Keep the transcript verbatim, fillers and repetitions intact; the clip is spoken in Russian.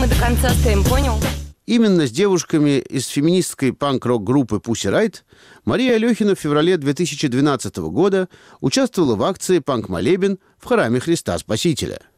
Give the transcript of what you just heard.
мы до конца стоим, понял? Именно с девушками из феминистской панк-рок-группы Pussy Riot Мария Алехина в феврале две тысячи двенадцатого года участвовала в акции «Панк-молебен» в храме Христа Спасителя.